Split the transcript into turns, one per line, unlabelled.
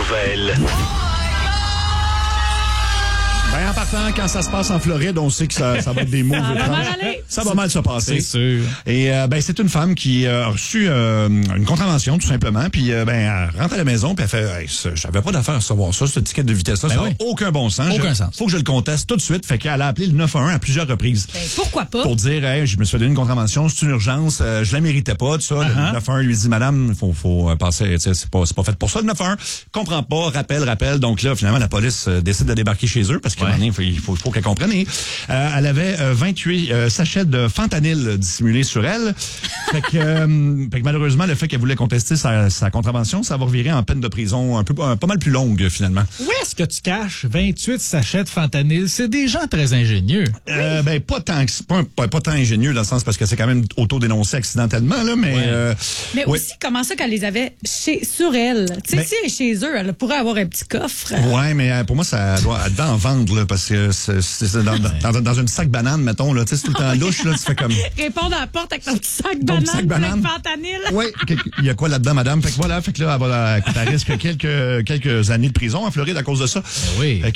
nouvelles.
Ben, en partant, quand ça se passe en Floride, on sait que ça va être des moves étranges. Ça va mal se passer.
C'est sûr.
Et c'est une femme qui a reçu une contravention, tout simplement. Puis elle rentre à la maison, puis elle fait hey, j'avais pas d'affaire à recevoir ça, cette étiquette de vitesse-là.
Ben
Ça
oui.
n'a aucun bon sens.
Aucun sens.
Faut que je le conteste tout de suite. Fait qu'elle a appelé le 911 à plusieurs reprises.
Ben, pourquoi pas?
Pour dire, hey, je me suis fait donner une contravention, c'est une urgence, je la méritais pas, tout ça. Le 911 lui dit, madame, faut passer, c'est pas fait pour ça, le 911. Comprend pas, rappelle. Donc là, finalement, la police décide de débarquer chez eux parce qu'à un moment donné, il faut qu'elle comprenne. Et, elle avait 28 sachets de fentanyl dissimulés sur elle. Fait que malheureusement, le fait qu'elle voulait contester sa contravention, ça va revirer en peine de prison pas mal plus longue, finalement.
Où est-ce que tu caches 28 sachets de fentanyl? C'est des gens très ingénieux.
Pas tant ingénieux dans le sens parce que c'est quand même auto-dénoncé accidentellement, là, mais...
Ouais.
Mais aussi, comment ça qu'elle les avait sur elle? Tu sais, si elle est chez eux, elle pourrait avoir un petit coffre.
Ouais, mais pour moi, ça doit elle doit en vendre, là, parce que c'est dans un sac banane, mettons, là, tu sais, c'est tout le temps louche, là, tu fais comme...
Répondre à la porte avec ton petit sac
Ton petit sac
banane
banane.
avec fentanyl.
Oui, il y a quoi là-dedans, madame? Fait que voilà, là, elle risque quelques années de prison en Floride à cause de ça.
Oui.